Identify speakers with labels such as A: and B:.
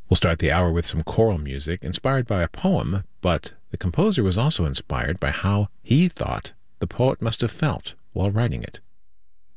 A: We'll start the hour with some choral music inspired by a poem, but the composer was also inspired by how he thought the poet must have felt while writing it.